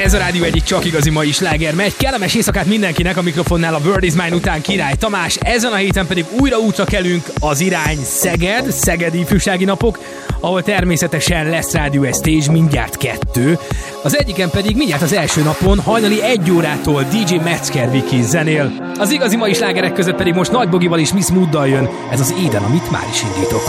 Ez a rádió egyik csak igazi mai sláger megy. Kellemes éjszakát mindenkinek, a mikrofonnál a World is Mine után Király Tamás. Ezen a héten pedig újra kelünk, az irány Szeged, Szegedi ifjúsági napok, ahol természetesen lesz rádió stage, mindjárt 2. Az egyiken pedig mindjárt az első napon hajnali 1 órától DJ Metzger Viki zenél. Az igazi mai slágerek között pedig most Nagy Bogival és Miss Mooddal jön. Ez az Éden, amit már is indítok.